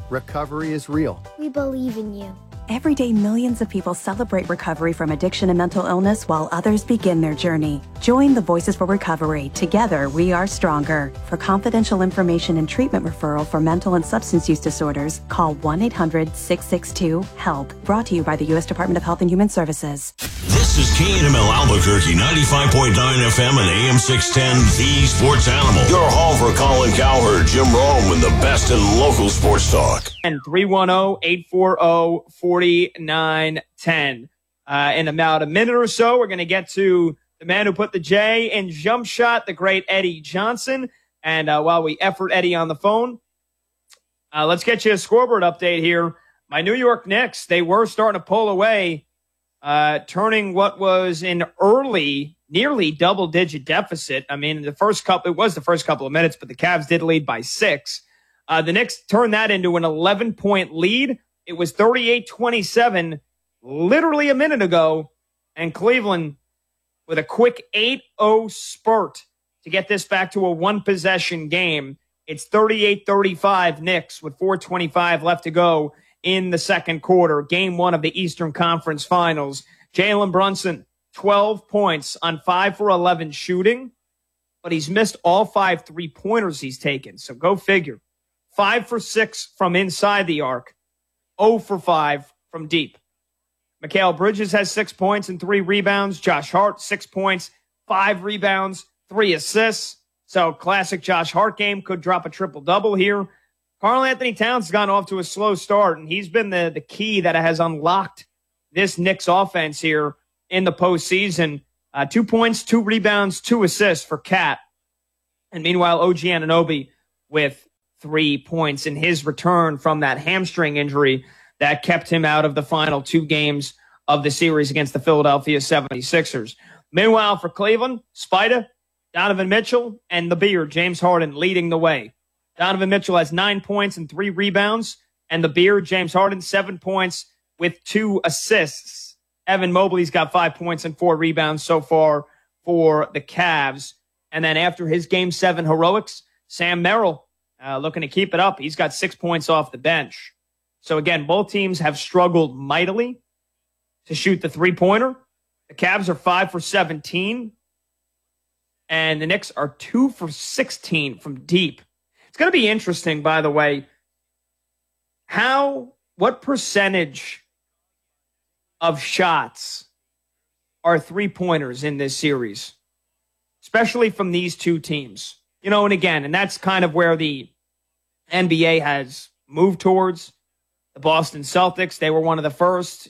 recovery is real. We believe in you. Every day, millions of people celebrate recovery from addiction and mental illness while others begin their journey. Join the Voices for Recovery. Together, we are stronger. For confidential information and treatment referral for mental and substance use disorders, call 1-800-662-HELP. Brought to you by the U.S. Department of Health and Human Services. This is KNML Albuquerque, 95.9 FM and AM 610, the Sports Animal. Your home for Colin Cowherd, Jim Rome, and the best in local sports talk. And 310-840-4910. In about a minute or so, we're going to get to the man who put the J in jump shot, the great Eddie Johnson. And while we effort Eddie on the phone, let's get you a scoreboard update here. My New York Knicks, they were starting to pull away, turning what was an early, nearly double-digit deficit. I mean, it was the first couple of minutes, but the Cavs did lead by 6. The Knicks turned that into an 11-point lead. It was 38-27 literally a minute ago, and Cleveland with a quick 8-0 spurt to get this back to a one-possession game. It's 38-35 Knicks with 4:25 left to go in the second quarter. Game 1 of the Eastern Conference Finals. Jalen Brunson, 12 points on 5 for 11 shooting, but he's missed all 5 3-pointers he's taken. So go figure. 5 for 6 from inside the arc, 0 for 5 from deep. Mikal Bridges has 6 points and 3 rebounds. Josh Hart, 6 points, 5 rebounds, 3 assists. So classic Josh Hart game, could drop a triple-double here. Karl-Anthony Towns has gone off to a slow start, and he's been the key that has unlocked this Knicks offense here in the postseason. 2 points, 2 rebounds, 2 assists for Cat. And meanwhile, OG Anunoby with 3 points in his return from that hamstring injury that kept him out of the final 2 games of the series against the Philadelphia 76ers. Meanwhile, for Cleveland, Spida, Donovan Mitchell, and the Beard, James Harden, leading the way. Donovan Mitchell has 9 points and 3 rebounds, and the Beard, James Harden, 7 points with 2 assists. Evan Mobley's got 5 points and 4 rebounds so far for the Cavs. And then after his Game 7 heroics, Sam Merrill looking to keep it up. He's got 6 points off the bench. So again, both teams have struggled mightily to shoot the three-pointer. The Cavs are 5 for 17, and the Knicks are 2 for 16 from deep. It's going to be interesting, by the way, what percentage of shots are three-pointers in this series, especially from these two teams. You know, and that's kind of where the NBA has moved towards. The Boston Celtics, they were one of the first,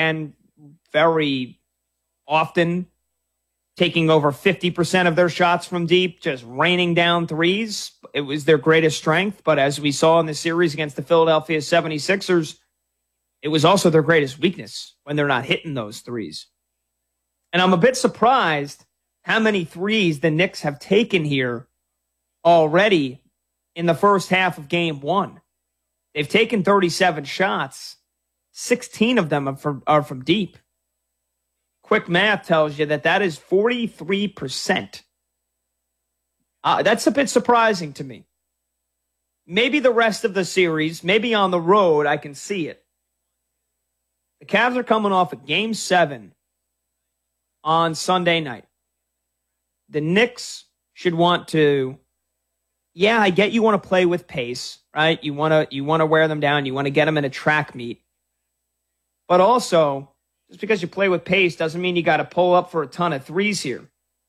very often taking over 50% of their shots from deep, just raining down threes. It was their greatest strength, but as we saw in the series against the Philadelphia 76ers, it was also their greatest weakness when they're not hitting those threes. And I'm a bit surprised how many threes the Knicks have taken here already in the first half of Game 1. They've taken 37 shots. 16 of them are from deep. Quick math tells you that is 43%. That's a bit surprising to me. Maybe the rest of the series, maybe on the road, I can see it. The Cavs are coming off of Game 7 on Sunday night. The Knicks should want to, I get you want to play with pace, right? You want to wear them down. You want to get them in a track meet. But also, just because you play with pace doesn't mean you got to pull up for a ton of threes here.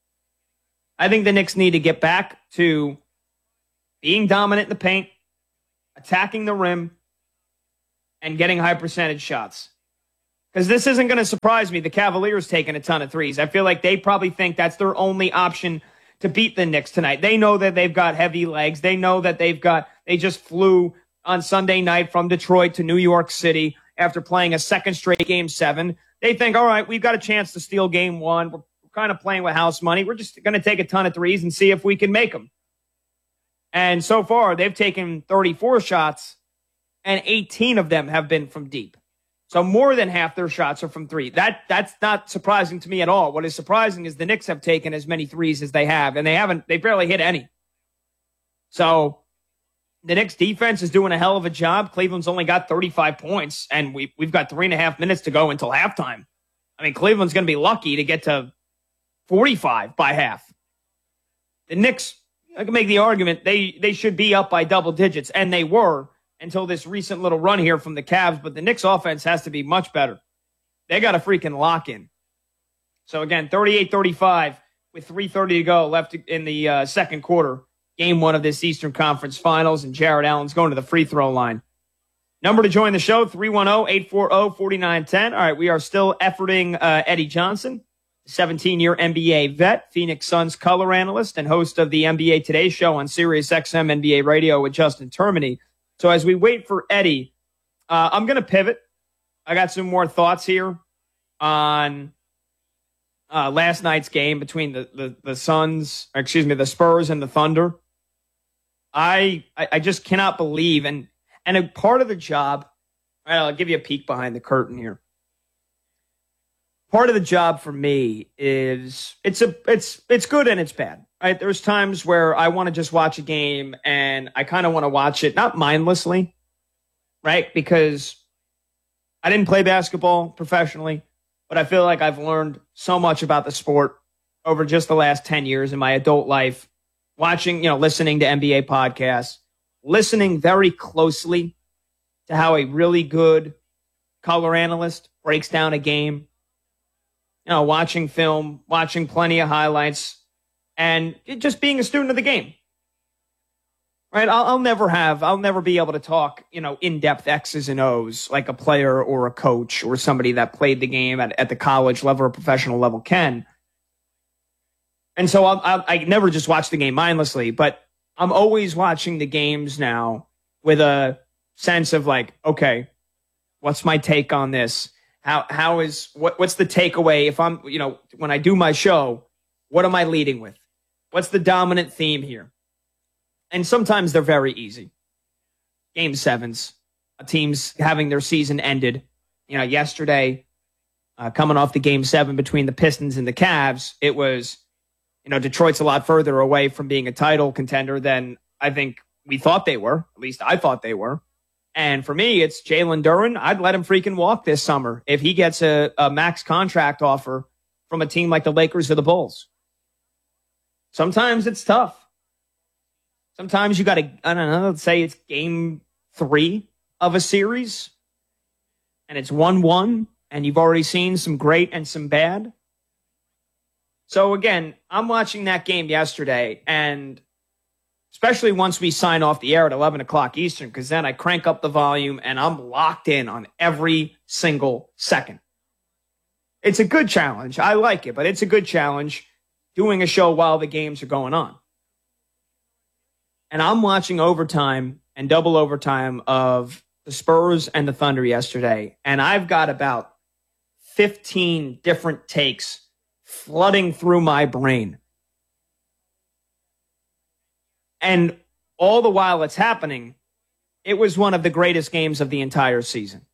I think the Knicks need to get back to being dominant in the paint, attacking the rim, and getting high percentage shots. Because this isn't going to surprise me. The Cavaliers taking a ton of threes. I feel like they probably think that's their only option to beat the Knicks tonight. They know that they've got heavy legs. They know that they just flew on Sunday night from Detroit to New York City after playing a second straight Game 7. They think, all right, we've got a chance to steal Game 1. We're kind of playing with house money. We're just going to take a ton of threes and see if we can make them. And so far, they've taken 34 shots, and 18 of them have been from deep. So more than half their shots are from three. That's not surprising to me at all. What is surprising is the Knicks have taken as many threes as they have, and they barely hit any. So The Knicks defense is doing a hell of a job. Cleveland's only got 35 points, and we've got 3.5 minutes to go until halftime. I mean, Cleveland's going to be lucky to get to 45 by half. The Knicks, I can make the argument, they should be up by double digits, and they were until this recent little run here from the Cavs, but the Knicks offense has to be much better. They got a freaking lock in. So again, 38-35 with 3:30 to go left in the second quarter. Game 1 of this Eastern Conference Finals, and Jared Allen's going to the free throw line. Number to join the show, 310-840-4910. All right, we are still efforting Eddie Johnson, 17-year NBA vet, Phoenix Suns color analyst, and host of the NBA Today show on Sirius XM NBA Radio with Justin Termini. So as we wait for Eddie, I'm going to pivot. I got some more thoughts here on last night's game between the Spurs and the Thunder. I just cannot believe, and a part of the job, all right, I'll give you a peek behind the curtain here. Part of the job for me is it's good and it's bad. Right? There's times where I want to just watch a game and I kind of want to watch it not mindlessly, right? Because I didn't play basketball professionally, but I feel like I've learned so much about the sport over just the last 10 years in my adult life, watching, listening to NBA podcasts, listening very closely to how a really good color analyst breaks down a game, watching film, watching plenty of highlights, and just being a student of the game. Right? I'll never be able to talk, in-depth X's and O's like a player or a coach or somebody that played the game at the college level or professional level can. And so I never just watch the game mindlessly, but I'm always watching the games now with a sense of like, okay, what's my take on this? What's the takeaway? If I'm, when I do my show, what am I leading with? What's the dominant theme here? And sometimes they're very easy. Game 7s, a team's having their season ended. Yesterday, coming off the Game 7 between the Pistons and the Cavs, it was, Detroit's a lot further away from being a title contender than I think we thought they were. At least I thought they were. And for me, it's Jalen Duren. I'd let him freaking walk this summer if he gets a max contract offer from a team like the Lakers or the Bulls. Sometimes it's tough. Sometimes you got to, let's say it's game 3 of a series and it's 1-1 and you've already seen some great and some bad. So again, I'm watching that game yesterday, and especially once we sign off the air at 11 o'clock Eastern, because then I crank up the volume and I'm locked in on every single second. It's a good challenge. I like it, but it's a good challenge doing a show while the games are going on. And I'm watching overtime and double overtime of the Spurs and the Thunder yesterday, and I've got about 15 different takes flooding through my brain. And all the while it's happening, it was one of the greatest games of the entire season.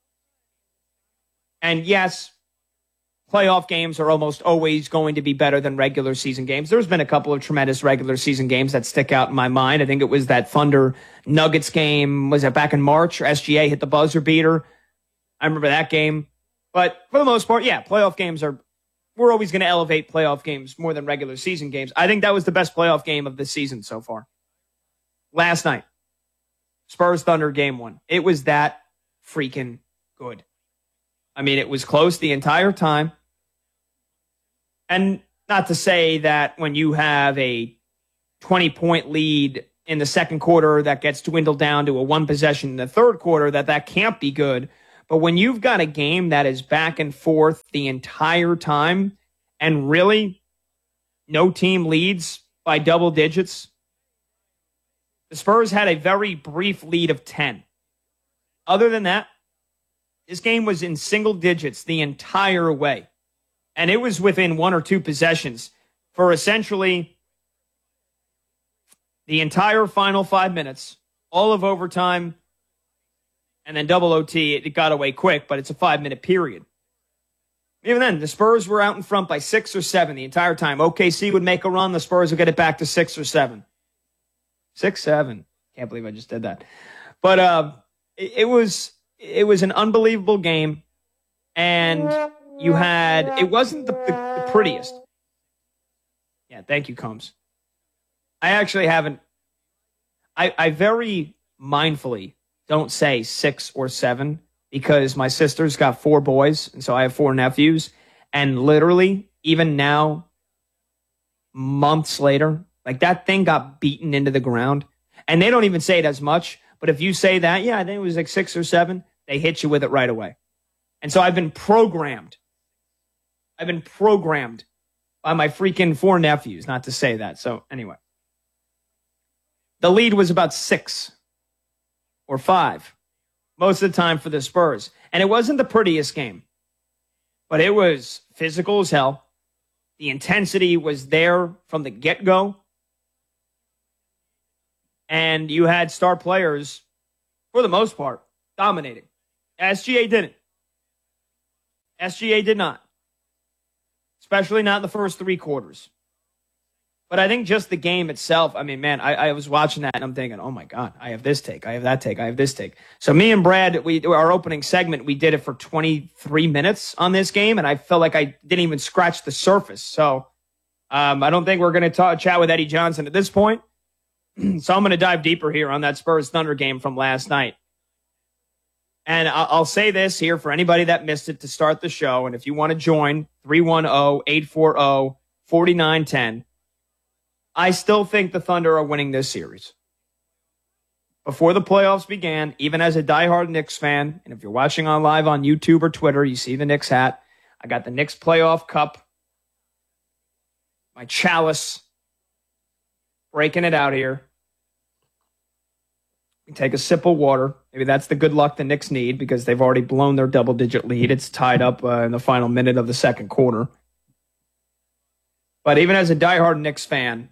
And yes, playoff games are almost always going to be better than regular season games. There's been a couple of tremendous regular season games that stick out in my mind. I think it was that Thunder Nuggets game. Was it back in March? SGA hit the buzzer beater. I remember that game. But for the most part, yeah, playoff games we're always going to elevate playoff games more than regular season games. I think that was the best playoff game of the season so far. Last night, Spurs Thunder game 1. It was that freaking good. I mean, it was close the entire time. And not to say that when you have a 20-point lead in the second quarter that gets dwindled down to a 1 possession in the third quarter, that can't be good. But when you've got a game that is back and forth the entire time and really no team leads by double digits, the Spurs had a very brief lead of 10. Other than that, this game was in single digits the entire way. And it was within 1 or 2 possessions for essentially the entire final 5 minutes, all of overtime, and then double OT. It got away quick, but it's a 5-minute period. Even then, the Spurs were out in front by 6 or 7 the entire time. OKC would make a run. The Spurs would get it back to 6 or 7. 6-7. Can't believe I just did that. But it was an unbelievable game. And it wasn't the prettiest. Yeah, thank you, Combs. I actually haven't. I very mindfully don't say 6 or 7 because my sister's got 4 boys, and so I have 4 nephews. And literally, even now, months later, like that thing got beaten into the ground. And they don't even say it as much. But if you say that, yeah, I think it was like 6 or 7, they hit you with it right away. And so I've been programmed. I've been programmed by my freaking 4 nephews not to say that. So anyway, the lead was about 6 or 5 most of the time for the Spurs. And it wasn't the prettiest game, but it was physical as hell. The intensity was there from the get-go. And you had star players, for the most part, dominating. SGA didn't. SGA did not. Especially not in the first 3 quarters. But I think just the game itself, I mean, man, I was watching that and I'm thinking, oh my God, I have this take, I have that take, I have this take. So me and Brad, our opening segment, we did it for 23 minutes on this game, and I felt like I didn't even scratch the surface. So I don't think we're going to chat with Eddie Johnson at this point. So I'm going to dive deeper here on that Spurs Thunder game from last night. And I'll say this here for anybody that missed it to start the show. And if you want to join, 310-840-4910. I still think the Thunder are winning this series. Before the playoffs began, even as a diehard Knicks fan, and if you're watching on live on YouTube or Twitter, you see the Knicks hat. I got the Knicks playoff cup, my chalice, breaking it out here. Take a sip of water. Maybe that's the good luck the Knicks need because they've already blown their double-digit lead. It's tied up in the final minute of the second quarter. But even as a diehard Knicks fan,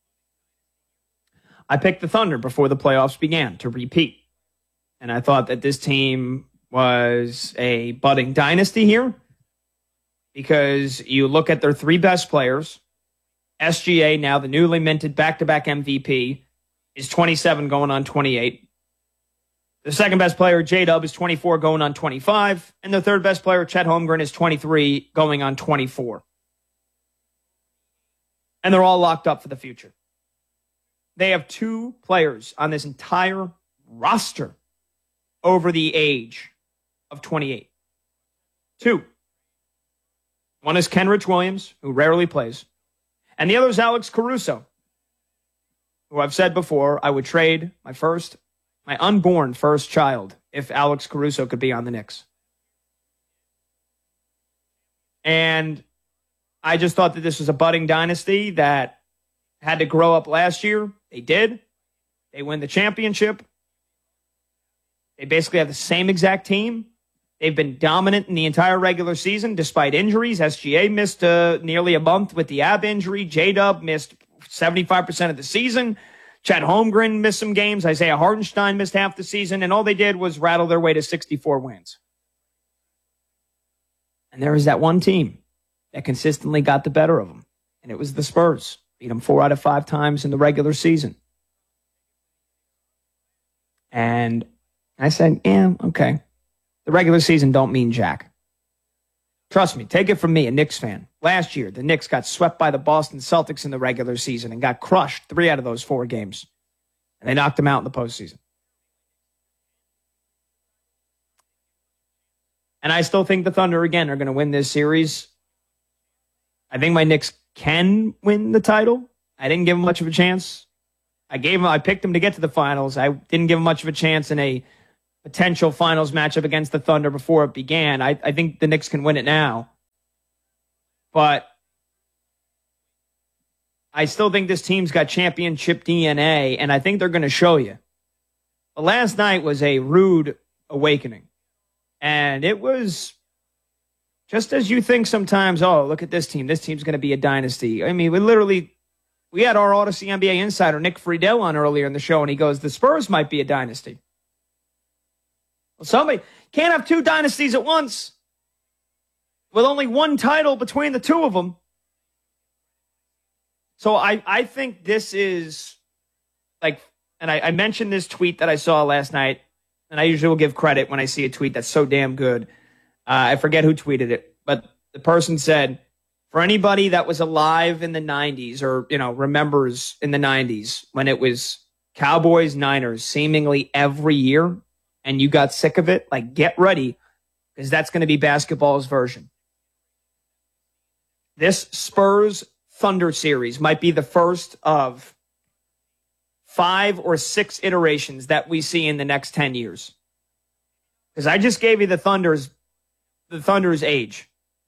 I picked the Thunder before the playoffs began to repeat. And I thought that this team was a budding dynasty here because you look at their 3 best players. SGA, now the newly minted back-to-back MVP, is 27 going on 28. The second best player, J-Dub, is 24 going on 25. And the third best player, Chet Holmgren, is 23 going on 24. And they're all locked up for the future. They have 2 players on this entire roster over the age of 28. 2. One is Kenrich Williams, who rarely plays. And the other is Alex Caruso, who I've said before, I would trade my unborn first child if Alex Caruso could be on the Knicks. And I just thought that this was a budding dynasty that had to grow up last year. They did. They win the championship. They basically have the same exact team. They've been dominant in the entire regular season despite injuries. SGA missed nearly a month with the ab injury. J-Dub missed 75% of the season. Chet Holmgren missed some games. Isaiah Hartenstein missed half the season. And all they did was rattle their way to 64 wins. And there was that one team that consistently got the better of them. And it was the Spurs. Beat them 4 out of 5 times in the regular season. And I said, yeah, okay. The regular season don't mean jack. Trust me, take it from me, a Knicks fan. Last year, the Knicks got swept by the Boston Celtics in the regular season and got crushed 3 out of those 4 games. And they knocked them out in the postseason. And I still think the Thunder, again, are going to win this series. I think my Knicks can win the title. I didn't give them much of a chance. I picked them to get to the finals. I didn't give them much of a chance in a potential finals matchup against the Thunder before it began. I think the Knicks can win it now. But I still think this team's got championship DNA, and I think they're going to show you. But last night was a rude awakening. And it was just as you think sometimes, oh, look at this team. This team's going to be a dynasty. I mean, we had our Odyssey NBA insider, Nick Friedel, on earlier in the show, and he goes, the Spurs might be a dynasty. Well, somebody can't have 2 dynasties at once with only 1 title between the 2 of them. So I think this is like and I mentioned this tweet that I saw last night, and I usually will give credit when I see a tweet that's so damn good. I forget who tweeted it, but the person said, for anybody that was alive in the 90s or, remembers in the 90s when it was Cowboys, Niners seemingly every year and you got sick of it, get ready because that's going to be basketball's version. This Spurs Thunder series might be the first of 5 or 6 iterations that we see in the next 10 years. Because I just gave you the Thunder's age.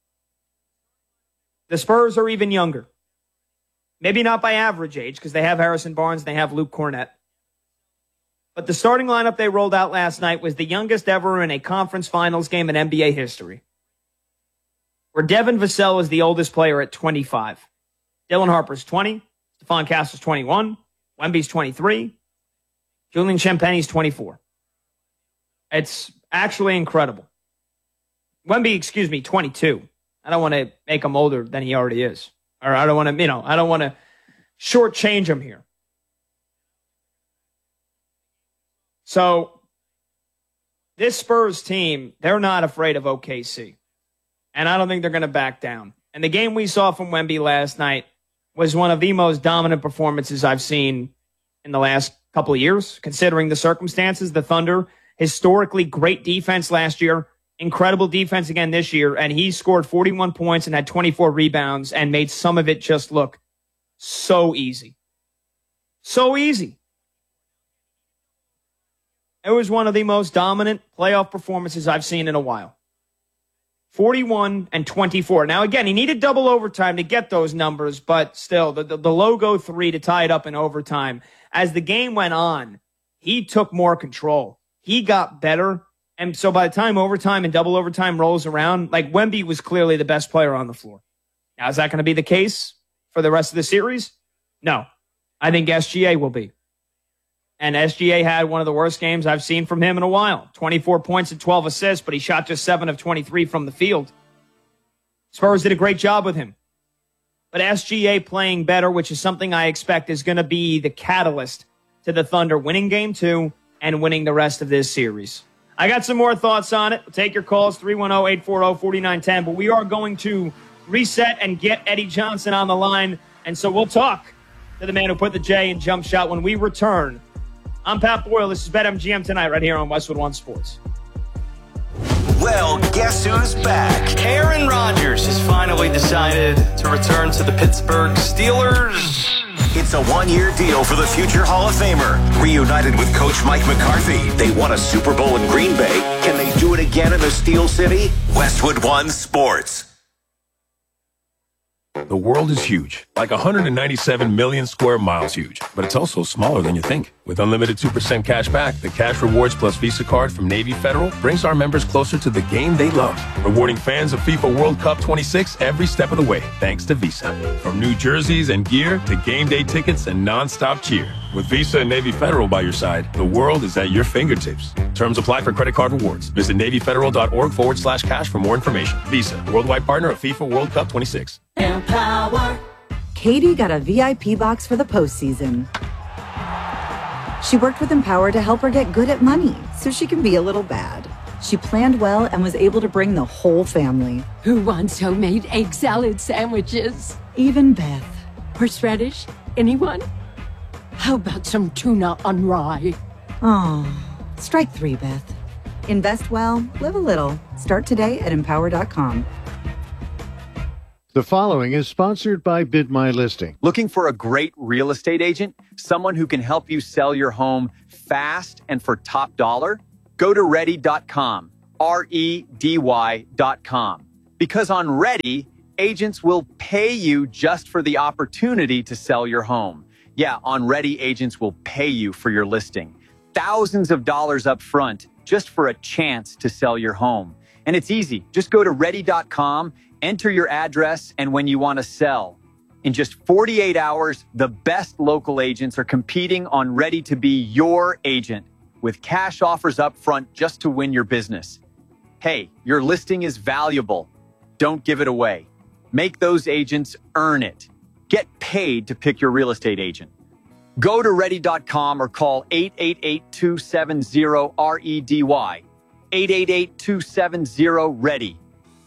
The Spurs are even younger. Maybe not by average age, because they have Harrison Barnes and they have Luke Cornett. But the starting lineup they rolled out last night was the youngest ever in a conference finals game in NBA history, where Devin Vassell is the oldest player at 25. Dylan Harper's 20. Stephon Castle's 21. Wemby's 23. Julian Champagne's 24. It's actually incredible. Wemby, 22. I don't want to make him older than he already is. Or I don't want to, I don't want to shortchange him here. So this Spurs team, they're not afraid of OKC. And I don't think they're going to back down. And the game we saw from Wemby last night was one of the most dominant performances I've seen in the last couple of years, considering the circumstances. The Thunder, historically great defense last year, incredible defense again this year, and he scored 41 points and had 24 rebounds and made some of it just look so easy. So easy. It was one of the most dominant playoff performances I've seen in a while. 41 and 24. Now, again, he needed double overtime to get those numbers, but still, the logo 3 to tie it up in overtime. As the game went on, he took more control. He got better. And so by the time overtime and double overtime rolls around, Wemby was clearly the best player on the floor. Now, is that going to be the case for the rest of the series? No. I think SGA will be. And SGA had one of the worst games I've seen from him in a while. 24 points and 12 assists, but he shot just 7 of 23 from the field. Spurs did a great job with him. But SGA playing better, which is something I expect is going to be the catalyst to the Thunder winning game 2 and winning the rest of this series. I got some more thoughts on it. We'll take your calls, 310-840-4910. But we are going to reset and get Eddie Johnson on the line. And so we'll talk to the man who put the J in jump shot when we return. I'm Pat Boyle. This is BetMGM Tonight right here on Westwood One Sports. Well, guess who's back? Aaron Rodgers has finally decided to return to the Pittsburgh Steelers. It's a one-year deal for the future Hall of Famer. Reunited with Coach Mike McCarthy, they won a Super Bowl in Green Bay. Can they do it again in the Steel City? Westwood One Sports. The world is huge, like 197 million square miles huge, but it's also smaller than you think. With unlimited 2% cash back, the Cash Rewards Plus Visa card from Navy Federal brings our members closer to the game they love, rewarding fans of FIFA World Cup 26 every step of the way, thanks to Visa. From new jerseys and gear to game day tickets and nonstop cheer. With Visa and Navy Federal by your side, the world is at your fingertips. Terms apply for credit card rewards. Visit NavyFederal.org/cash for more information. Visa, worldwide partner of FIFA World Cup 26. Empower. Katie got a VIP box for the postseason. She worked with Empower to help her get good at money so she can be a little bad. She planned well and was able to bring the whole family. Who wants homemade egg salad sandwiches? Even Beth. Horseradish? Anyone? How about some tuna on rye? Oh, strike 3, Beth. Invest well, live a little. Start today at Empower.com. The following is sponsored by Bid My Listing. Looking for a great real estate agent? Someone who can help you sell your home fast and for top dollar? Go to Ready.com, REDY.com. Because on Ready, agents will pay you just for the opportunity to sell your home. Yeah, on Ready, agents will pay you for your listing. Thousands of dollars up front just for a chance to sell your home. And it's easy. Just go to Ready.com, enter your address, and when you want to sell. In just 48 hours, the best local agents are competing on Ready to be your agent with cash offers up front just to win your business. Hey, your listing is valuable. Don't give it away. Make those agents earn it. Get paid to pick your real estate agent. Go to ready.com or call 888-270-REDY. 888-270-READY.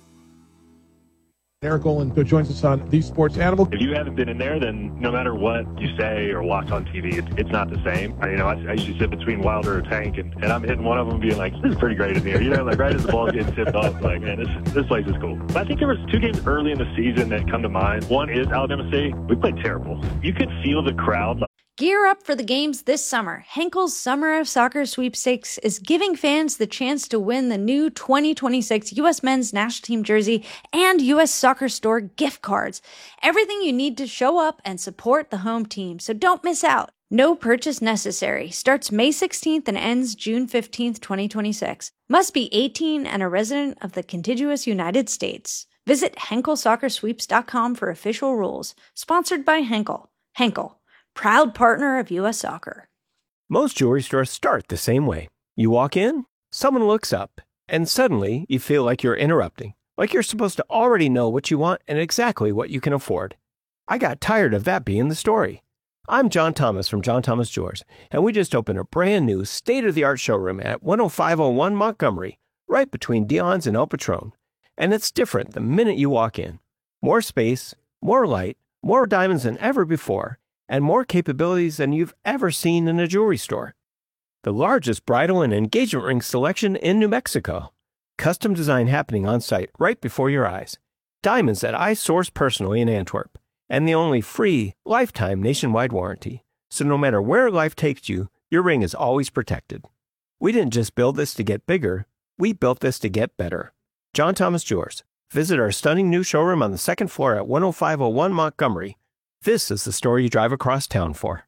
Eric Olin joins us on The Sports Animal. If you haven't been in there, then no matter what you say or watch on TV, it's not the same. I usually sit between Wilder or Tank, and I'm hitting one of them being like, this is pretty great in here. Right as the ball's getting tipped off, like, man, this place is cool. But I think there was 2 games early in the season that come to mind. One is Alabama State. We played terrible. You could feel the crowd. Gear up for the games this summer. Henkel's Summer of Soccer Sweepstakes is giving fans the chance to win the new 2026 U.S. Men's National Team jersey and U.S. Soccer Store gift cards. Everything you need to show up and support the home team, so don't miss out. No purchase necessary. Starts May 16th and ends June 15th, 2026. Must be 18 and a resident of the contiguous United States. Visit HenkelSoccerSweeps.com for official rules. Sponsored by Henkel. Henkel, proud partner of U.S. Soccer. Most jewelry stores start the same way. You walk in, someone looks up, and suddenly you feel like you're interrupting, like you're supposed to already know what you want and exactly what you can afford. I got tired of that being the story. I'm John Thomas from John Thomas Jewelers, and we just opened a brand new state-of-the-art showroom at 10501 Montgomery, right between Dion's and El Patron. And it's different the minute you walk in. More space, more light, more diamonds than ever before, and more capabilities than you've ever seen in a jewelry store. The largest bridal and engagement ring selection in New Mexico. Custom design happening on site right before your eyes. Diamonds that I source personally in Antwerp. And the only free, lifetime nationwide warranty. So no matter where life takes you, your ring is always protected. We didn't just build this to get bigger, we built this to get better. John Thomas Jewelers. Visit our stunning new showroom on the 2nd floor at 10501 Montgomery. This is the store you drive across town for.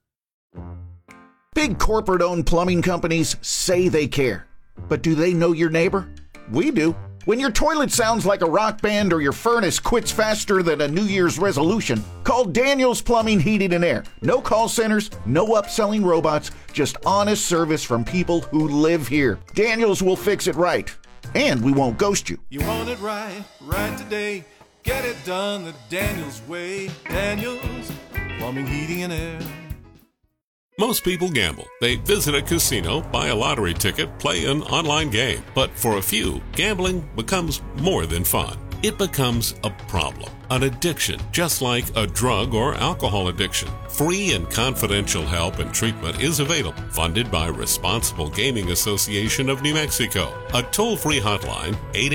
Big corporate-owned plumbing companies say they care. But do they know your neighbor? We do. When your toilet sounds like a rock band or your furnace quits faster than a New Year's resolution, call Daniels Plumbing, Heating, and Air. No call centers, no upselling robots, just honest service from people who live here. Daniels will fix it right. And we won't ghost you. You want it right today. Get it done the Daniels way. Daniels Plumbing, Heating, and Air. Most people gamble. They visit a casino, buy a lottery ticket, play an online game. But for a few, gambling becomes more than fun. It becomes a problem, an addiction, just like a drug or alcohol addiction. Free and confidential help and treatment is available, funded by Responsible Gaming Association of New Mexico. A toll-free hotline,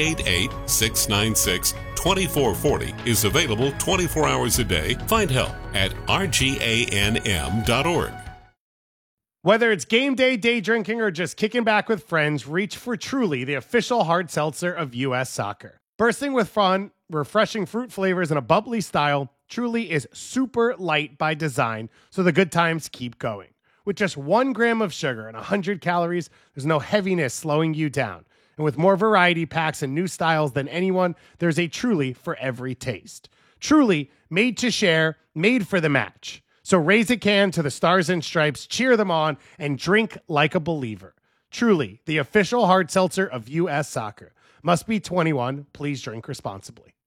888-696-2440, is available 24 hours a day. Find help at rganm.org. Whether it's game day, day drinking, or just kicking back with friends, reach for Truly, the official hard seltzer of U.S. Soccer. Bursting with fun, refreshing fruit flavors, and a bubbly style, Truly is super light by design, so the good times keep going. With just 1 gram of sugar and 100 calories, there's no heaviness slowing you down. And with more variety packs and new styles than anyone, there's a Truly for every taste. Truly, made to share, made for the match. So raise a can to the Stars and Stripes, cheer them on, and drink like a believer. Truly, the official hard seltzer of U.S. Soccer. Must be 21. Please drink responsibly.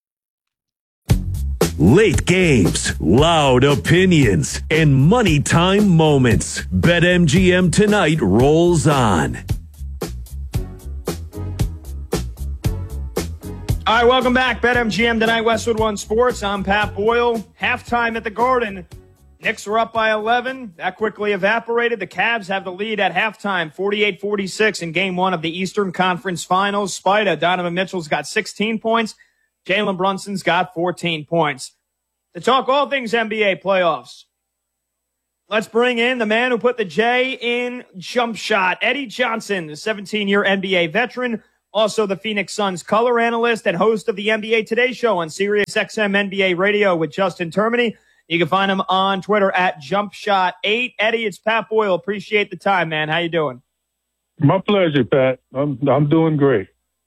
Late games, loud opinions, and money time moments. BetMGM tonight rolls on. All right, welcome back. BetMGM tonight, Westwood One Sports. I'm Pat Boyle. Halftime at the Garden. Knicks were up by 11. That quickly evaporated. The Cavs have the lead at halftime, 48-46 in Game 1 of the Eastern Conference Finals. Spida, Donovan Mitchell's got 16 points. Jalen Brunson's got 14 points. To talk all things NBA playoffs, let's bring in the man who put the J in jump shot, Eddie Johnson, the 17-year NBA veteran, also the Phoenix Suns color analyst and host of the NBA Today Show on SiriusXM NBA Radio with Justin Termini. You can find him on Twitter at JumpShot8. Eddie, it's Pat Boyle. Appreciate the time, man. How you doing? My pleasure, Pat. I'm doing great.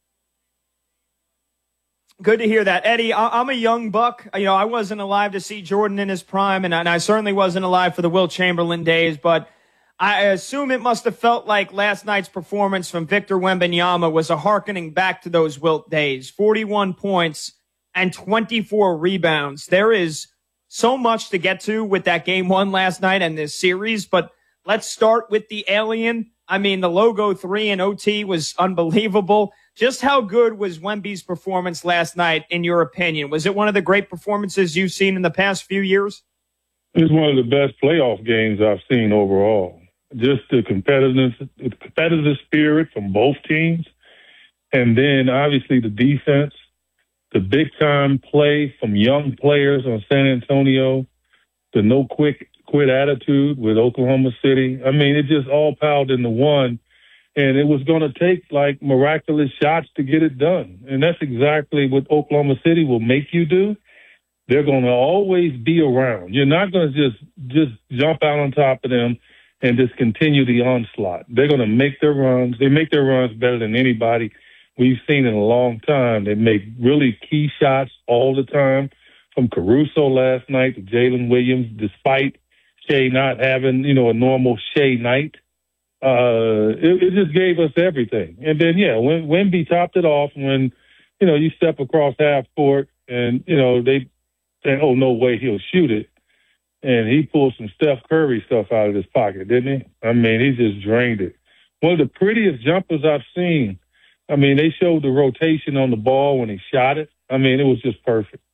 Good to hear that. Eddie, I'm a young buck. You know, I wasn't alive to see Jordan in his prime, and I certainly wasn't alive for the Wilt Chamberlain days, but I assume it must have felt like last night's performance from Victor Wembanyama was a hearkening back to those Wilt days. 41 points and 24 rebounds. There is So much to get to with that game one last night and this series, but let's start with the alien. I mean, the logo 3 in OT was unbelievable. Just how good was Wemby's performance last night, in your opinion? Was it one of the great performances you've seen in the past few years? It was one of the best playoff games I've seen overall. Just the competitive spirit from both teams. And then, obviously, the defense, the big-time play from young players on San Antonio, the no-quit attitude with Oklahoma City. I mean, it just all piled into one. And it was going to take, like, miraculous shots to get it done. And that's exactly what Oklahoma City will make you do. They're going to always be around. You're not going to just jump out on top of them and just continue the onslaught. They're going to make their runs. They make their runs better than anybody we've seen in a long time. They make really key shots all the time, from Caruso last night to Jalen Williams, despite Shea not having, a normal Shea night. It just gave us everything. And then, when Wemby topped it off, when, you step across half court and, they say, oh, no way he'll shoot it. And he pulled some Steph Curry stuff out of his pocket, didn't he? I mean, he just drained it. One of the prettiest jumpers I've seen. I mean, they showed the rotation on the ball when he shot it. I mean, it was just perfect.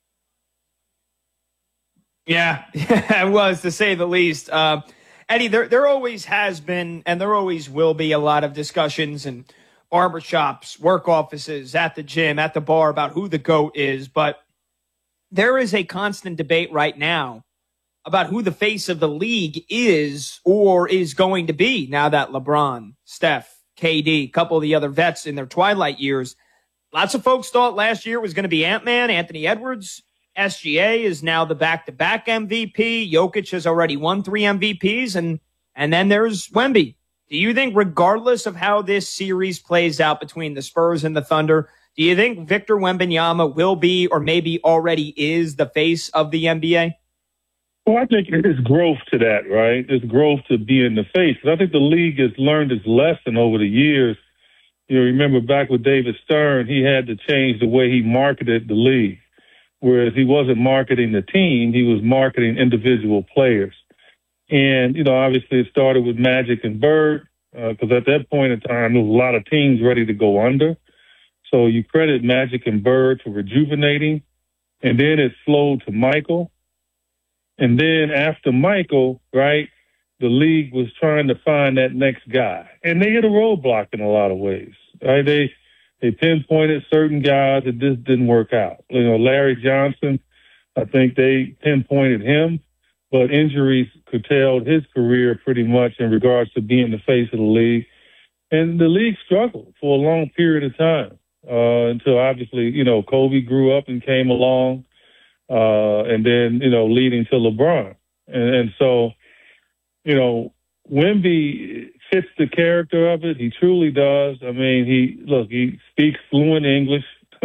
Yeah, it was, to say the least. Eddie, there always has been, and there always will be, a lot of discussions in barbershops, work offices, at the gym, at the bar, about who the GOAT is. But there is a constant debate right now about who the face of the league is or is going to be now that LeBron, Steph, KD, a couple of the other vets in their twilight years. Lots of folks thought last year was going to be Ant-Man, Anthony Edwards. SGA is now the back-to-back MVP. Jokic has already won 3 MVPs, and then there's Wemby. Do you think, regardless of how this series plays out between the Spurs and the Thunder, do you think Victor Wembanyama will be, or maybe already is, the face of the NBA? Well, I think there's growth to that, right? There's growth to being the face. I think the league has learned its lesson over the years. Remember back with David Stern, he had to change the way he marketed the league. Whereas he wasn't marketing the team, he was marketing individual players. And, obviously it started with Magic and Bird, because at that point in time, there was a lot of teams ready to go under. So you credit Magic and Bird for rejuvenating. And then it flowed to Michael. And then after Michael, right, the league was trying to find that next guy. And they hit a roadblock in a lot of ways. Right? They pinpointed certain guys that just didn't work out. Larry Johnson, I think they pinpointed him, but injuries curtailed his career pretty much in regards to being the face of the league. And the league struggled for a long period of time until obviously, Kobe grew up and came along. And then, leading to LeBron. And so, Wemby fits the character of it. He truly does. I mean, he speaks fluent English,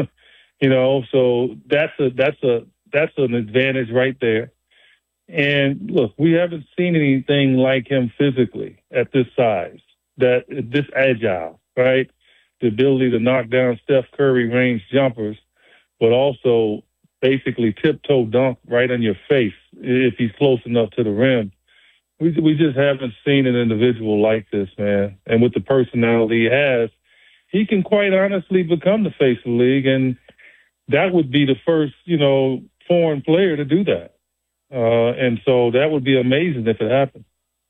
so that's an advantage right there. And look, we haven't seen anything like him physically at this size, this agile, right? The ability to knock down Steph Curry range jumpers, but also basically tiptoe dunk right on your face if he's close enough to the rim. We just haven't seen an individual like this, man. And with the personality he has, he can quite honestly become the face of the league, and that would be the first, foreign player to do that. And so that would be amazing if it happened.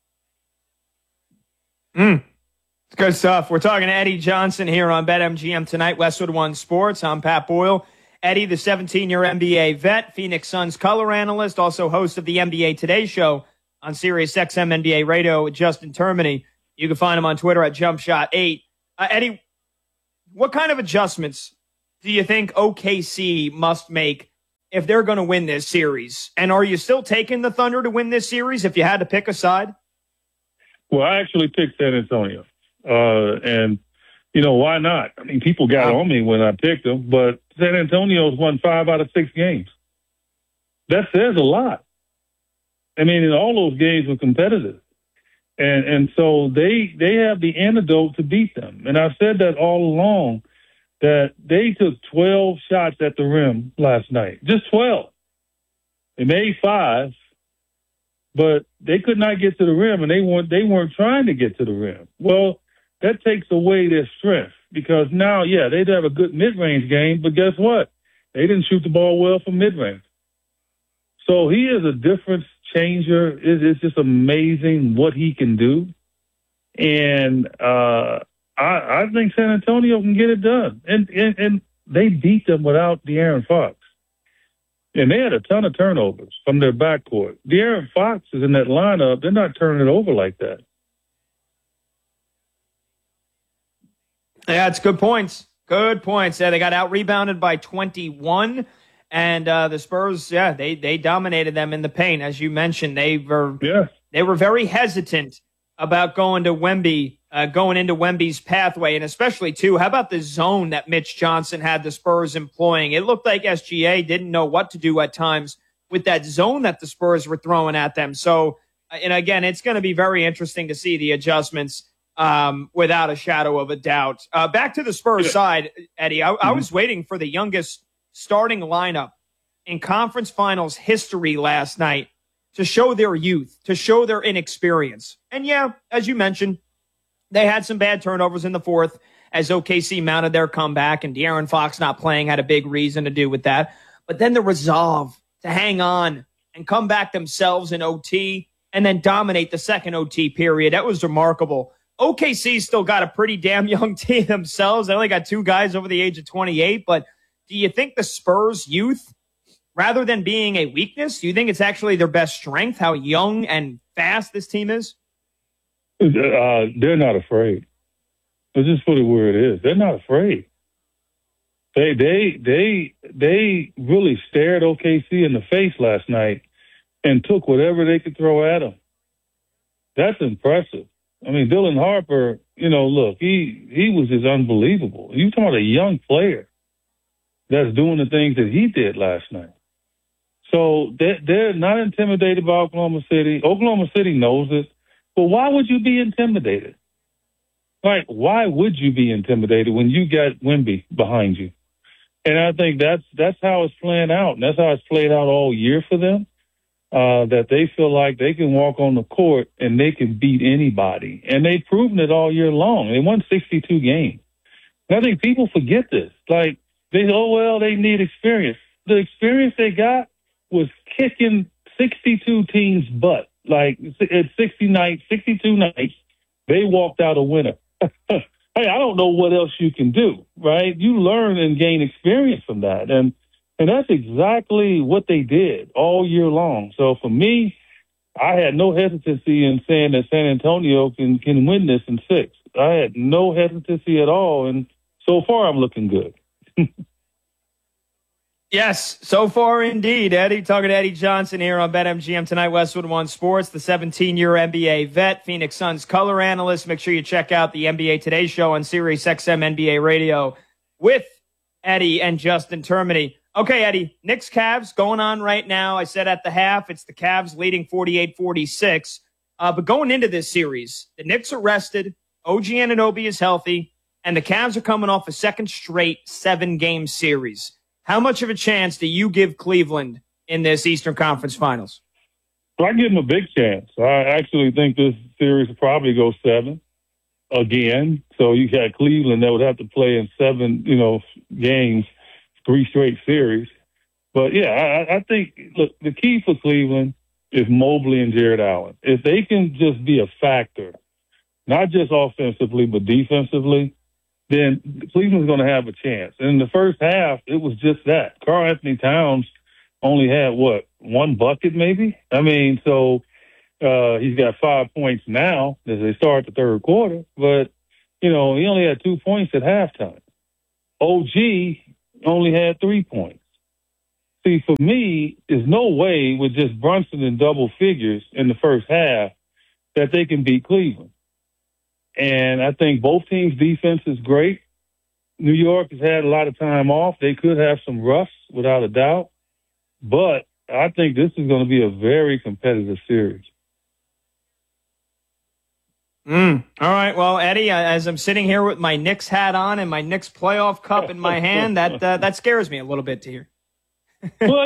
It's good stuff. We're talking to Eddie Johnson here on BetMGM tonight, Westwood One Sports. I'm Pat Boyle. Eddie, the 17-year NBA vet, Phoenix Suns color analyst, also host of the NBA Today show on Sirius XM NBA Radio with Justin Termini. You can find him on Twitter at JumpShot8. Eddie, what kind of adjustments do you think OKC must make if they're going to win this series? And are you still taking the Thunder to win this series if you had to pick a side? Well, I actually picked San Antonio. And, why not? I mean, people got on me when I picked them, but San Antonio's won 5 out of 6 games. That says a lot. I mean, and all those games were competitive. And so they have the antidote to beat them. And I've said that all along, that they took 12 shots at the rim last night. Just 12. They made 5, but they could not get to the rim, and they weren't trying to get to the rim. Well, that takes away their strength because now, yeah, they'd have a good mid-range game, but guess what? They didn't shoot the ball well from mid-range. So he is a difference changer. It's just amazing what he can do. And I think San Antonio can get it done. And they beat them without De'Aaron Fox. And they had a ton of turnovers from their backcourt. De'Aaron Fox is in that lineup. They're not turning it over like that. Yeah, it's good points. Good points. Yeah, they got out-rebounded by 21. And the Spurs, yeah, they dominated them in the paint. As you mentioned, they were very hesitant about going into Wemby's pathway, and especially, too, how about the zone that Mitch Johnson had the Spurs employing? It looked like SGA didn't know what to do at times with that zone that the Spurs were throwing at them. So, and again, it's going to be very interesting to see the adjustments without a shadow of a doubt. Back to the Spurs side, Eddie, I was waiting for the youngest starting lineup in conference finals history last night to show their youth, to show their inexperience. And yeah, as you mentioned, they had some bad turnovers in the fourth as OKC mounted their comeback, and De'Aaron Fox not playing had a big reason to do with that. But then the resolve to hang on and come back themselves in OT and then dominate the second OT period, that was remarkable. OKC still got a pretty damn young team themselves. They only got 2 guys over the age of 28, but do you think the Spurs' youth, rather than being a weakness, do you think it's actually their best strength, how young and fast this team is? They're not afraid. Let's just put it where it is. They're not afraid. They really stared OKC in the face last night and took whatever they could throw at them. That's impressive. I mean, Dylan Harper, look, he was just unbelievable. You're talking about a young player that's doing the things that he did last night. So they're not intimidated by Oklahoma City. Oklahoma City knows it. But why would you be intimidated? Like, why would you be intimidated when you got Wemby behind you? And I think that's how it's playing out. And that's how it's played out all year for them, that they feel like they can walk on the court and they can beat anybody. And they've proven it all year long. They won 62 games. And I think people forget this. Like, they need experience. The experience they got was kicking 62 teams' butt. Like, at 62 nights, they walked out a winner. Hey, I don't know what else you can do, right? You learn and gain experience from that. And that's exactly what they did all year long. So for me, I had no hesitancy in saying that San Antonio can win this in 6. I had no hesitancy at all. And so far, I'm looking good. Yes, so far indeed, Eddie. Talking to Eddie Johnson here on BetMGM tonight, Westwood One Sports, the 17-year NBA vet, Phoenix Suns color analyst. Make sure you check out the NBA Today show on Sirius XM NBA Radio with Eddie and Justin Termini. Okay, Eddie, Knicks Cavs going on right now. I said at the half, it's the Cavs leading 48-46. But going into this series, the Knicks are rested, OG Anunoby is healthy, and the Cavs are coming off a second straight 7-game series. How much of a chance do you give Cleveland in this Eastern Conference Finals? Well, I give them a big chance. I actually think this series will probably go 7 again. So you got Cleveland that would have to play in 7, games, 3 straight series. But, yeah, I think, look, the key for Cleveland is Mobley and Jared Allen. If they can just be a factor, not just offensively but defensively, then Cleveland's going to have a chance. And in the first half, it was just that. Karl Anthony Towns only had, 1 bucket maybe? I mean, so he's got 5 points now as they start the third quarter. But, he only had 2 points at halftime. OG only had 3 points. See, for me, there's no way with just Brunson in double figures in the first half that they can beat Cleveland. And I think both teams' defense is great. New York has had a lot of time off. They could have some rust, without a doubt. But I think this is going to be a very competitive series. All right. Well, Eddie, as I'm sitting here with my Knicks hat on and my Knicks playoff cup in my hand, that scares me a little bit to hear. Well,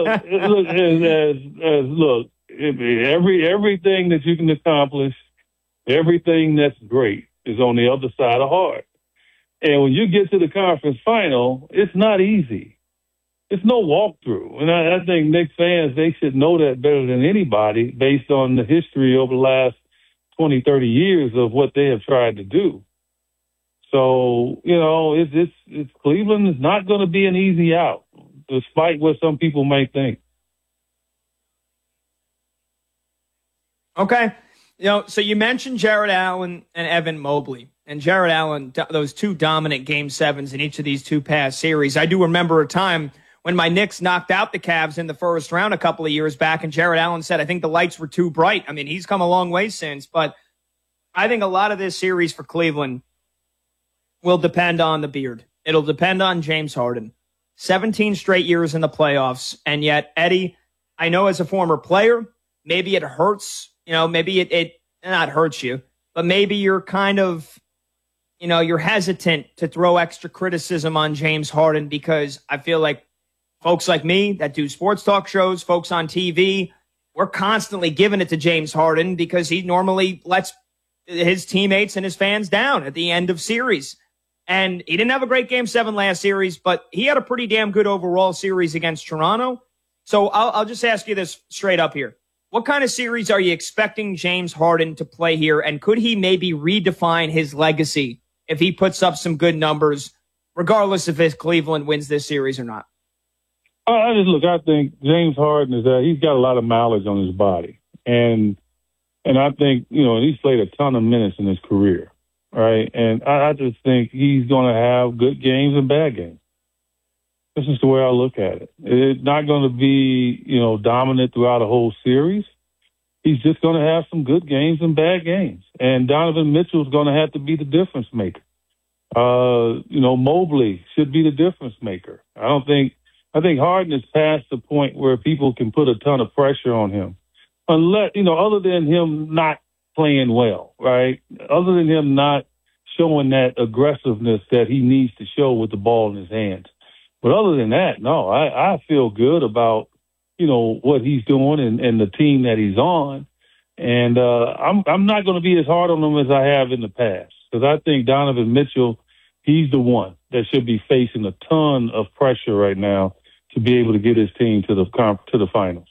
look, everything that you can accomplish, everything that's great is on the other side of hard. And when you get to the conference final, it's not easy. It's no walkthrough. And I think Knicks fans, they should know that better than anybody based on the history over the last 20, 30 years of what they have tried to do. So, it's Cleveland is not going to be an easy out, despite what some people may think. Okay. So you mentioned Jared Allen and Evan Mobley. And Jared Allen, those two dominant Game 7s in each of these two past series. I do remember a time when my Knicks knocked out the Cavs in the first round a couple of years back, and Jared Allen said, I think the lights were too bright. I mean, he's come a long way since, but I think a lot of this series for Cleveland will depend on the beard. It'll depend on James Harden. 17 straight years in the playoffs, and yet, Eddie, I know as a former player, maybe it hurts, maybe it not hurts you, but maybe you're kind of, you're hesitant to throw extra criticism on James Harden because I feel like folks like me that do sports talk shows, folks on TV, we're constantly giving it to James Harden because he normally lets his teammates and his fans down at the end of series. And he didn't have a great Game 7 last series, but he had a pretty damn good overall series against Toronto. So I'll just ask you this straight up here. What kind of series are you expecting James Harden to play here? And could he maybe redefine his legacy if he puts up some good numbers, regardless if Cleveland wins this series or not? I think James Harden he's got a lot of mileage on his body. And I think, he's played a ton of minutes in his career, right? And I just think he's going to have good games and bad games. This is the way I look at it. It's not going to be, dominant throughout a whole series. He's just going to have some good games and bad games. And Donovan Mitchell's going to have to be the difference maker. Mobley should be the difference maker. I think Harden is past the point where people can put a ton of pressure on him. Unless, other than him not playing well, right? Other than him not showing that aggressiveness that he needs to show with the ball in his hands. But other than that, no, I feel good about, what he's doing and the team that he's on. And I'm not going to be as hard on him as I have in the past because I think Donovan Mitchell, he's the one that should be facing a ton of pressure right now to be able to get his team to the finals.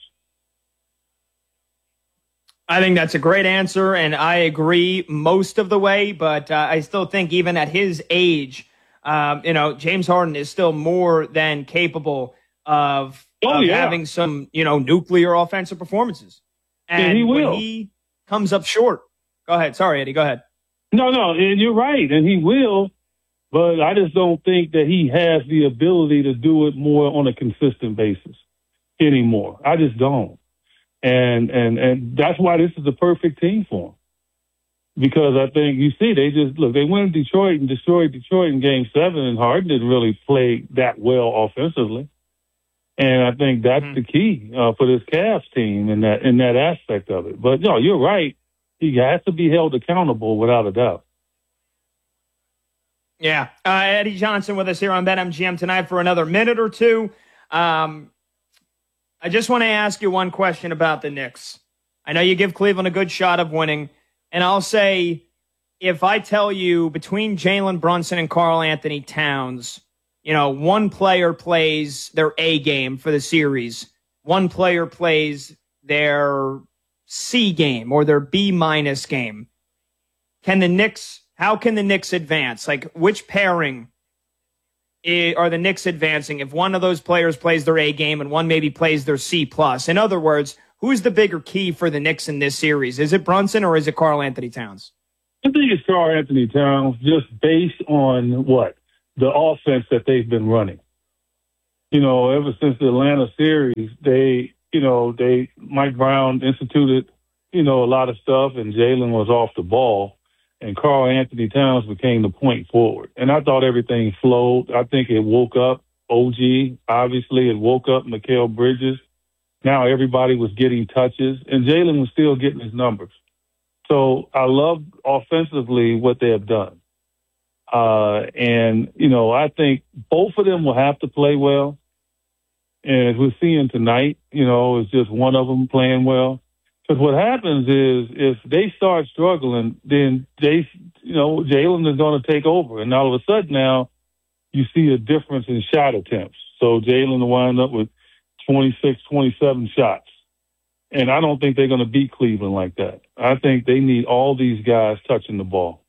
I think that's a great answer, and I agree most of the way, but I still think even at his age, James Harden is still more than capable of having some, nuclear offensive performances. And when he comes up short, go ahead. Sorry, Eddie, go ahead. No, and you're right, and he will. But I just don't think that he has the ability to do it more on a consistent basis anymore. I just don't. And that's why this is the perfect team for him. Because I think, they went to Detroit and destroyed Detroit in Game 7, and Harden didn't really play that well offensively. And I think that's the key for this Cavs team in that aspect of it. But, you're right. He has to be held accountable without a doubt. Yeah. Eddie Johnson with us here on BetMGM tonight for another minute or two. I just want to ask you one question about the Knicks. I know you give Cleveland a good shot of winning, and I'll say if I tell you between Jalen Brunson and Karl Anthony Towns, one player plays their A game for the series, one player plays their C game or their B- game, how can the Knicks advance? Like, which pairing are the Knicks advancing if one of those players plays their A game and one maybe plays their C+? In other words, who's the bigger key for the Knicks in this series? Is it Brunson or is it Karl Anthony Towns? I think it's Karl Anthony Towns just based on the offense that they've been running. Ever since the Atlanta series, Mike Brown instituted, a lot of stuff and Jalen was off the ball. And Karl Anthony Towns became the point forward. And I thought everything flowed. I think it woke up OG. Obviously, it woke up Mikal Bridges. Now everybody was getting touches. And Jalen was still getting his numbers. So I love offensively what they have done. I think both of them will have to play well. And as we're seeing tonight, it's just one of them playing well. Because what happens is if they start struggling, then Jalen is going to take over. And all of a sudden now you see a difference in shot attempts. So Jalen will wind up with 26, 27 shots. And I don't think they're going to beat Cleveland like that. I think they need all these guys touching the ball.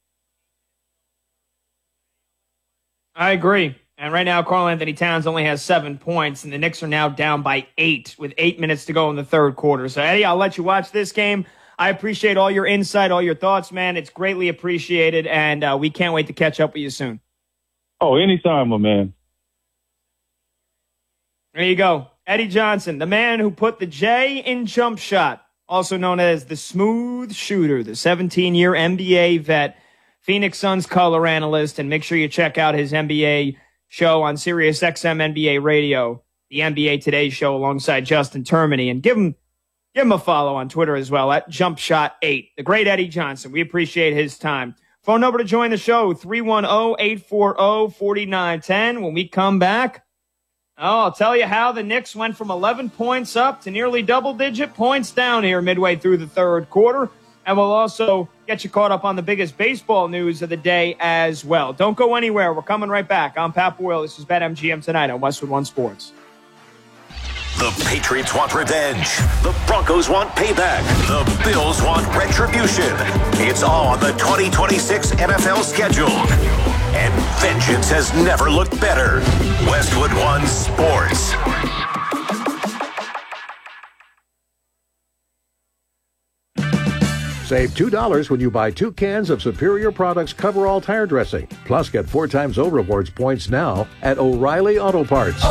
I agree. And right now, Karl-Anthony Towns only has 7 points, and the Knicks are now down by 8 with 8 minutes to go in the third quarter. So, Eddie, I'll let you watch this game. I appreciate all your insight, all your thoughts, man. It's greatly appreciated, and we can't wait to catch up with you soon. Oh, anytime, my man. There you go. Eddie Johnson, the man who put the J in jump shot, also known as the smooth shooter, the 17-year NBA vet, Phoenix Suns color analyst, and make sure you check out his NBA show on Sirius XM NBA Radio, the NBA Today show alongside Justin Termini, and give him a follow on Twitter as well at JumpShot8. The great Eddie Johnson. We appreciate his time. Phone number to join the show, 310-840-4910. When we come back, I'll tell you how the Knicks went from 11 points up to nearly double-digit points down here midway through the third quarter. And we'll also get you caught up on the biggest baseball news of the day as well. Don't go anywhere. We're coming right back. I'm Pat Boyle. This is BetMGM tonight on Westwood One Sports. The Patriots want revenge. The Broncos want payback. The Bills want retribution. It's all on the 2026 NFL schedule. And vengeance has never looked better. Westwood One Sports. Save $2 when you buy 2 cans of Superior Products Coverall Tire Dressing. Plus, get 4 times O-Rewards points now at O'Reilly Auto Parts.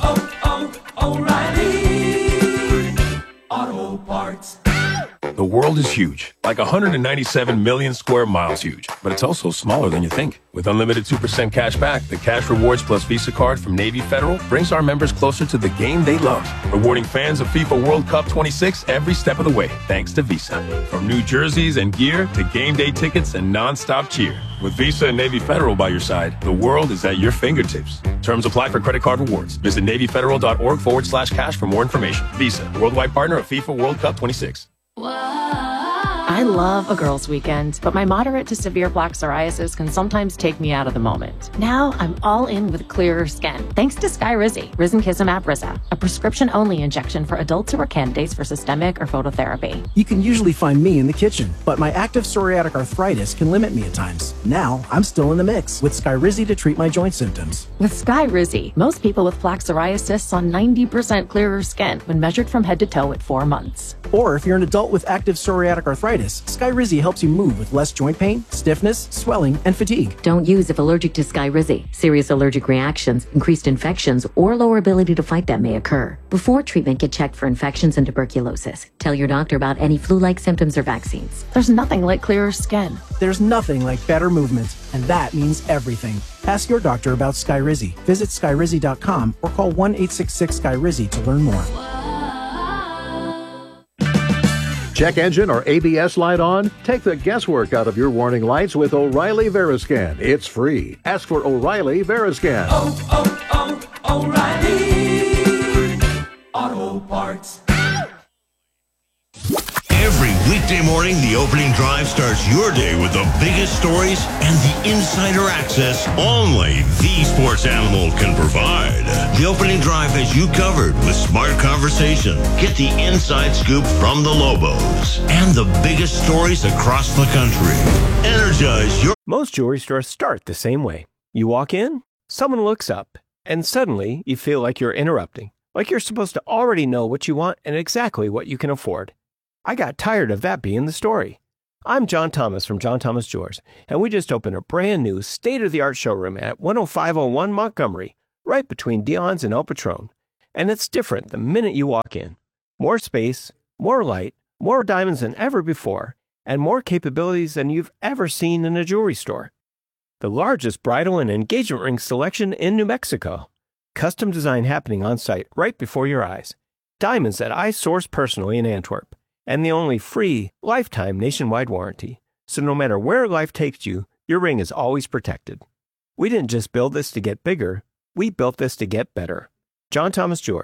O'Reilly Auto Parts. The world is huge, like 197 million square miles huge, but it's also smaller than you think. With unlimited 2% cash back, the Cash Rewards Plus Visa card from Navy Federal brings our members closer to the game they love, rewarding fans of FIFA World Cup 26 every step of the way, thanks to Visa. From new jerseys and gear to game day tickets and nonstop cheer. With Visa and Navy Federal by your side, the world is at your fingertips. Terms apply for credit card rewards. Visit NavyFederal.org/cash for more information. Visa, worldwide partner of FIFA World Cup 26. I love a girls' weekend, but my moderate to severe plaque psoriasis can sometimes take me out of the moment. Now I'm all in with clearer skin, thanks to Skyrizi, Risankizumab Riza, a prescription-only injection for adults who are candidates for systemic or phototherapy. You can usually find me in the kitchen, but my active psoriatic arthritis can limit me at times. Now I'm still in the mix with Skyrizi to treat my joint symptoms. With Skyrizi, most people with plaque psoriasis saw 90% clearer skin when measured from head to toe at 4 months. Or if you're an adult with active psoriatic arthritis, Skyrizi helps you move with less joint pain, stiffness, swelling, and fatigue. Don't use if allergic to Skyrizi. Serious allergic reactions, increased infections, or lower ability to fight them may occur. Before treatment, get checked for infections and tuberculosis. Tell your doctor about any flu-like symptoms or vaccines. There's nothing like clearer skin. There's nothing like better movement, and that means everything. Ask your doctor about Skyrizi. Visit Skyrizi.com or call 1-866-SKYRIZI to learn more. Check engine or ABS light on? Take the guesswork out of your warning lights with O'Reilly Veriscan. It's free. Ask for O'Reilly Veriscan. O'Reilly Auto Parts. Every weekday morning, the opening drive starts your day with the biggest stories and the insider access only the sports animal can provide. The opening drive has you covered with smart conversation. Get the inside scoop from the Lobos and the biggest stories across the country. Energize your... Most jewelry stores start the same way. You walk in, someone looks up, and suddenly you feel like you're interrupting, like you're supposed to already know what you want and exactly what you can afford. I got tired of that being the story. I'm John Thomas from John Thomas Jewelers, and we just opened a brand new state-of-the-art showroom at 10501 Montgomery, right between Dion's and El Patron. And it's different the minute you walk in. More space, more light, more diamonds than ever before, and more capabilities than you've ever seen in a jewelry store. The largest bridal and engagement ring selection in New Mexico. Custom design happening on site right before your eyes. Diamonds that I source personally in Antwerp. And the only free, lifetime nationwide warranty. So no matter where life takes you, your ring is always protected. We didn't just build this to get bigger, we built this to get better. John Thomas Jewelers,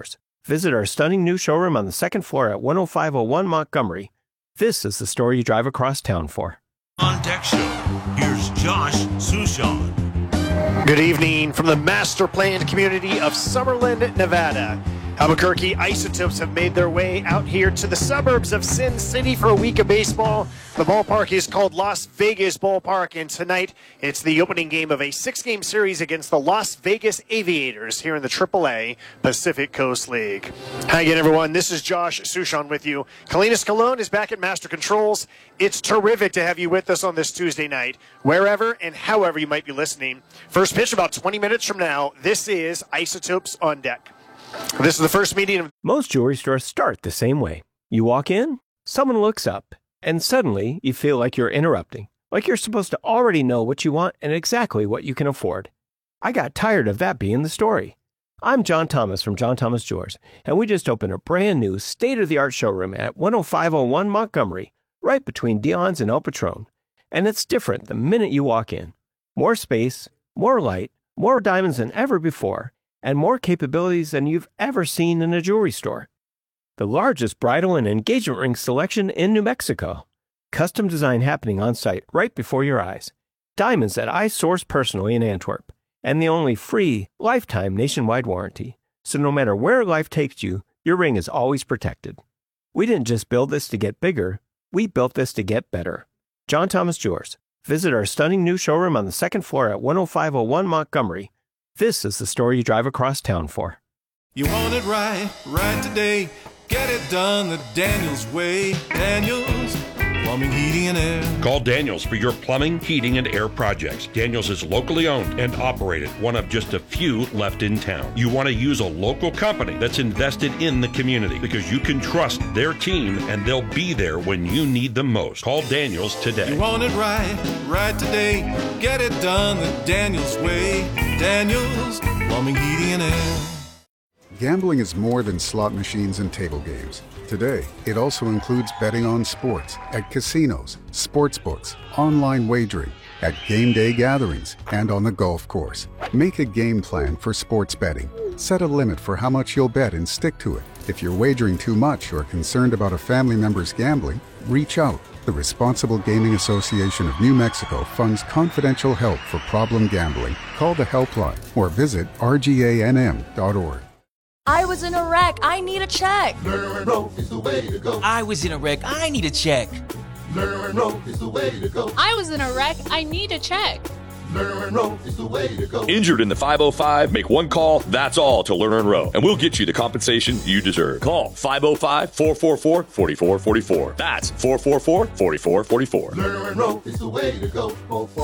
Visit our stunning new showroom on the second floor at 10501 Montgomery. This is the story you drive across town for. On Deck Show, here's Josh Sushan. Good evening from the master planned community of Summerlin, Nevada. Albuquerque Isotopes have made their way out here to the suburbs of Sin City for a week of baseball. The ballpark is called Las Vegas Ballpark, and tonight it's the opening game of a 6-game series against the Las Vegas Aviators here in the AAA Pacific Coast League. Hi again, everyone. This is Josh Sushan with you. Kalinas Colon is back at Master Controls. It's terrific to have you with us on this Tuesday night, wherever and however you might be listening. First pitch about 20 minutes from now. This is Isotopes on Deck. This is the first meeting of... Most jewelry stores start the same way. You walk in, someone looks up, and suddenly you feel like you're interrupting, like you're supposed to already know what you want and exactly what you can afford. I got tired of that being the story. I'm John Thomas from John Thomas Jewelers, and we just opened a brand new state-of-the-art showroom at 10501 Montgomery, right between Dion's and El Patron. And it's different the minute you walk in. More space, more light, more diamonds than ever before, and more capabilities than you've ever seen in a jewelry store. The largest bridal and engagement ring selection in New Mexico. Custom design happening on site right before your eyes. Diamonds that I source personally in Antwerp. And the only free, lifetime nationwide warranty. So no matter where life takes you, your ring is always protected. We didn't just build this to get bigger, we built this to get better. John Thomas Jewelers. Visit our stunning new showroom on the second floor at 10501 Montgomery. This is the story you drive across town for. You want it right today. Get it done the Daniels way. Daniels Plumbing, Heating, and Air. Call Daniels for your plumbing, heating, and air projects. Daniels is locally owned and operated, one of just a few left in town. You want to use a local company that's invested in the community because you can trust their team and they'll be there when you need them most. Call Daniels today. You want it right today. Get it done the Daniels way. Daniels Plumbing, Heating, and Air. Gambling is more than slot machines and table games. Today, it also includes betting on sports at casinos, sports books, online wagering, at game day gatherings, and on the golf course. Make a game plan for sports betting. Set a limit for how much you'll bet and stick to it. If you're wagering too much or concerned about a family member's gambling, reach out. The Responsible Gaming Association of New Mexico funds confidential help for problem gambling. Call the helpline or visit rganm.org. I was in a wreck. I need a check. Learn and roll is the way to go. I was in a wreck. I need a check. Learn and roll is the way to go. I was in a wreck. I need a check. Lerner and Rowe is the way to go. Injured in the 505? Make one call, that's all, to Lerner and Rowe, and we'll get you the compensation you deserve. Call 505-444-4444. That's 444-4444. Lerner and Rowe is the way to go.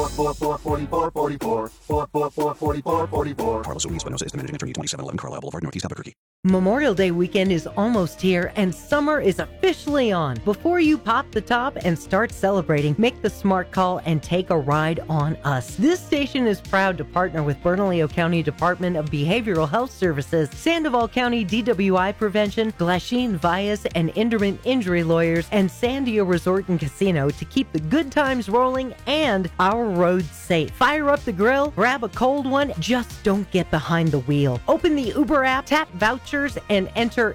444-4444. 444-4444. Carlos Ruiz Espinosa is the managing attorney, 2711 Carlisle Boulevard, Northeast Albuquerque. Memorial Day weekend is almost here and summer is officially on. Before you pop the top and start celebrating, make the smart call and take a ride on us. This station is proud to partner with Bernalillo County Department of Behavioral Health Services, Sandoval County DWI Prevention, Glasheen Vias and Inderman Injury Lawyers, and Sandio Resort and Casino to keep the good times rolling and our roads safe. Fire up the grill, grab a cold one, just don't get behind the wheel. Open the Uber app, tap vouchers, and enter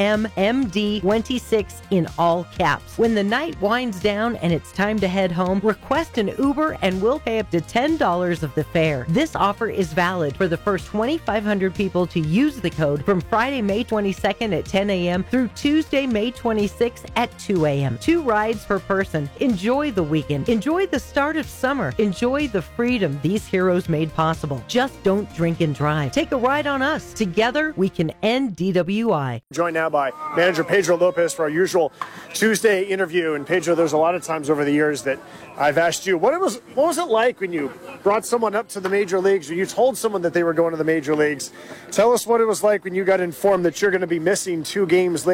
NMMD26 in all caps. When the night winds down and it's time to head home, request an Uber and we'll pay up to $10 of the fare. This offer is valid for the first 2,500 people to use the code from Friday, May 22nd at 10 a.m. through Tuesday, May 26th at 2 a.m. 2 rides per person. Enjoy the weekend. Enjoy the start of summer. Enjoy the freedom these heroes made possible. Just don't drink and drive. Take a ride on us. Together, we can end DWI. Joined now by manager Pedro Lopez for our usual Tuesday interview. And Pedro, there's a lot of times over the years that I've asked you, what was it like when you brought someone up to the major leagues, or you told someone that they were going to the major leagues? Tell us what it was like when you got informed that you're going to be missing 2 games later.